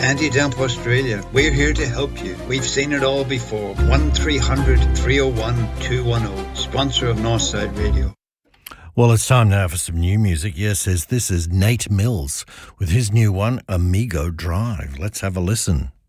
Anti-Dump Australia. We're here to help you. We've seen it all before. 1300 301 210. Sponsor of Northside Radio. Well, it's time now for some new music. Yes, this is Nate Mills with his new one, Amigo Drive. Let's have a listen.